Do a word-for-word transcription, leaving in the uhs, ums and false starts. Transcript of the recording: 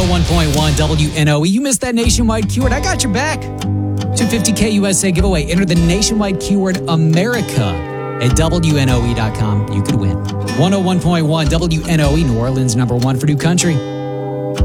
oh one point one W N O E. You missed that nationwide keyword. I got your back. two hundred fifty K U S A giveaway. Enter the nationwide keyword America at W N O E dot com. You could win. one oh one point one W N O E, New Orleans, number one for New Country.